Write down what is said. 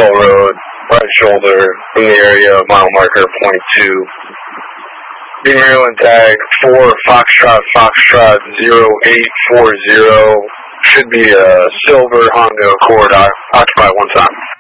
Hill Road, right shoulder, in the area of mile marker .2. The Maryland tag 4 Foxtrot 0840. Should be a silver Honda Accord, occupied one time.